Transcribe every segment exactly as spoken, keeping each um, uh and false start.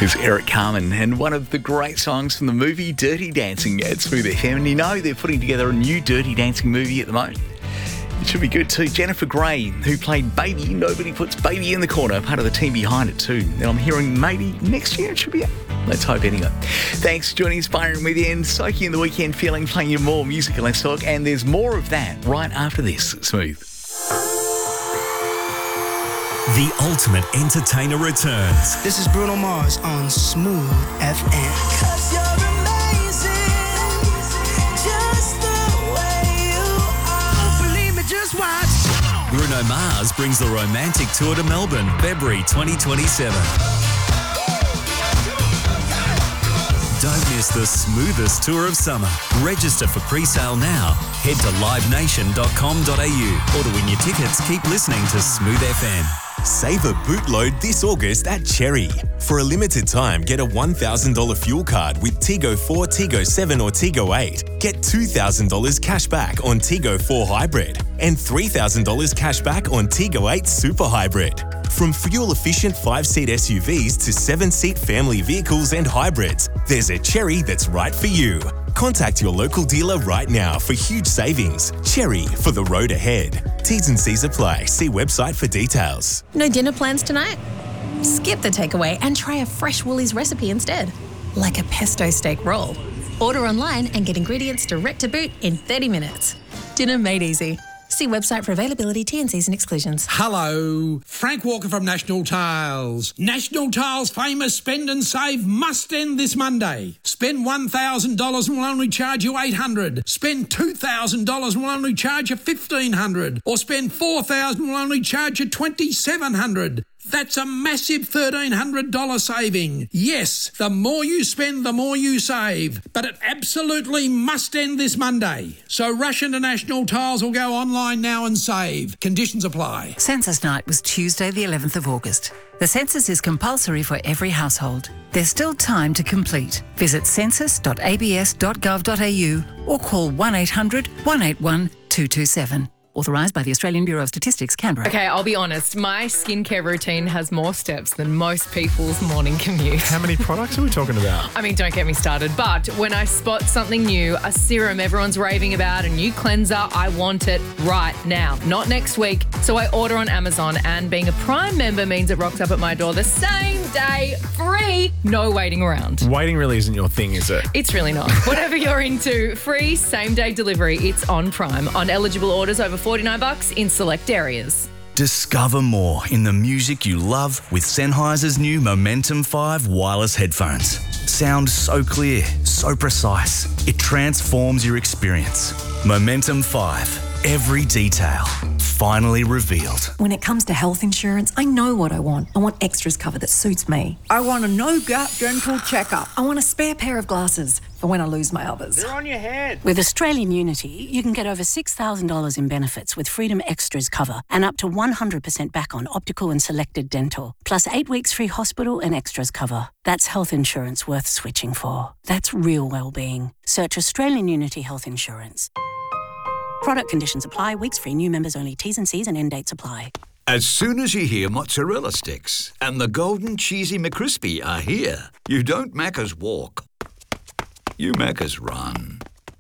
Is Eric Carmen, and one of the great songs from the movie Dirty Dancing at Smooth F M. And you know they're putting together a new Dirty Dancing movie at the moment. It should be good too. Jennifer Grey, who played Baby, Nobody Puts Baby in the Corner, part of the team behind it too. And I'm hearing maybe next year it should be out. Let's hope anyway. Thanks for joining Inspiring with Ian. Soaking in the weekend feeling, playing you more music and Let's Talk. And there's more of that right after this. Smooth. The ultimate entertainer returns. This is Bruno Mars on Smooth F M. Cause you're amazing, just the way you are. Believe me, just watch. Bruno Mars brings the romantic tour to Melbourne, February twenty twenty-seven. Don't miss the smoothest tour of summer. Register for pre-sale now. Head to live nation dot com dot a u or to win your tickets, keep listening to Smooth F M. Save a bootload this August at Cherry. For a limited time, get a one thousand dollars fuel card with Tigo four, Tigo seven or Tigo eight. Get two thousand dollars cash back on Tigo four Hybrid and three thousand dollars cash back on Tigo eight Super Hybrid. From fuel-efficient five-seat S U Vs to seven-seat family vehicles and hybrids, there's a Cherry that's right for you. Contact your local dealer right now for huge savings. Cherry, for the road ahead. T's and C's apply. See website for details. No dinner plans tonight? Skip the takeaway and try a fresh Woolies recipe instead, like a pesto steak roll. Order online and get ingredients direct to boot in thirty minutes. Dinner made easy. See website for availability, T and C's and exclusions. Hello, Frank Walker from National Tiles. National Tiles' famous Spend and Save must end this Monday. Spend one thousand dollars and we'll only charge you eight hundred dollars. Spend two thousand dollars and we'll only charge you fifteen hundred dollars. Or spend four thousand dollars and we'll only charge you twenty-seven hundred dollars. That's a massive thirteen hundred dollars saving. Yes, the more you spend, the more you save. But it absolutely must end this Monday. So rush into National Tiles or go online now and save. Conditions apply. Census night was Tuesday the eleventh of August. The census is compulsory for every household. There's still time to complete. Visit census dot a b s dot gov dot a u or call one eight hundred, one eight one, two two seven. Authorised by the Australian Bureau of Statistics, Canberra. Okay, I'll be honest. My skincare routine has more steps than most people's morning commute. How many products are we talking about? I mean, don't get me started. But when I spot something new, a serum everyone's raving about, a new cleanser, I want it right now, not next week. So I order on Amazon, and being a Prime member means it rocks up at my door the same day, free, no waiting around. Waiting really isn't your thing, is it? It's really not. Whatever you're into, free same-day delivery. It's on Prime. On eligible orders over forty-nine bucks in select areas. Discover more in the music you love with Sennheiser's new Momentum five wireless headphones. Sound so clear, so precise. It transforms your experience. Momentum five. Every detail finally revealed. When it comes to health insurance, I know what I want. I want extras cover that suits me. I want a no-gap dental checkup. I want a spare pair of glasses for when I lose my others. They're on your head. With Australian Unity, you can get over six thousand dollars in benefits with Freedom Extras cover and up to one hundred percent back on optical and selected dental, plus eight weeks free hospital and extras cover. That's health insurance worth switching for. That's real well-being. Search Australian Unity Health Insurance. Product conditions apply. Weeks free. New members only. T's and C's and end dates apply. As soon as you hear mozzarella sticks and the golden cheesy McCrispy are here, you don't Macca's walk. You Macca's run.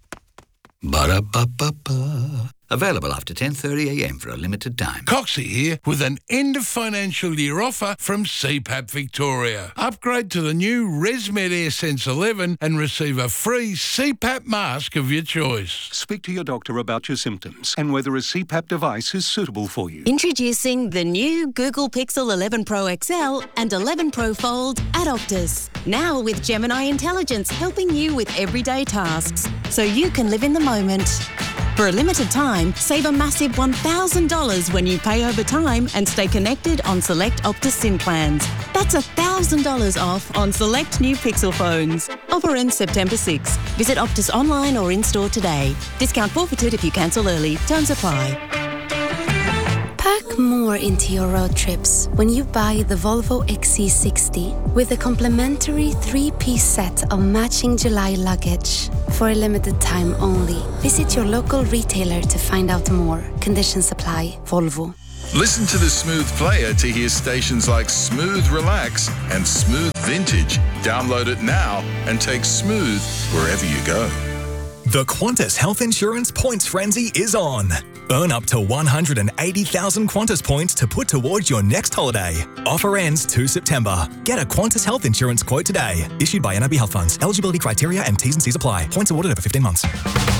Ba-da-ba-ba-ba. Available after ten thirty a m for a limited time. Coxie here with an end of financial year offer from C PAP Victoria. Upgrade to the new ResMed AirSense eleven and receive a free C PAP mask of your choice. Speak to your doctor about your symptoms and whether a C PAP device is suitable for you. Introducing the new Google Pixel eleven Pro X L and eleven Pro Fold at Optus. Now with Gemini Intelligence helping you with everyday tasks so you can live in the moment. For a limited time, save a massive one thousand dollars when you pay over time and stay connected on select Optus SIM plans. That's one thousand dollars off on select new Pixel phones. Offer ends September sixth. Visit Optus online or in-store today. Discount forfeited if you cancel early. Terms apply. Pack more into your road trips when you buy the Volvo X C sixty with a complimentary three-piece set of matching July luggage. For a limited time only. Visit your local retailer to find out more. Conditions apply. Volvo. Listen to the Smooth Player to hear stations like Smooth Relax and Smooth Vintage. Download it now and take Smooth wherever you go. The Qantas Health Insurance Points Frenzy is on. Earn up to one hundred eighty thousand Qantas points to put towards your next holiday. Offer ends two September. Get a Qantas Health Insurance quote today. Issued by N I B Health Funds. Eligibility criteria and T's and C's apply. Points awarded over fifteen months.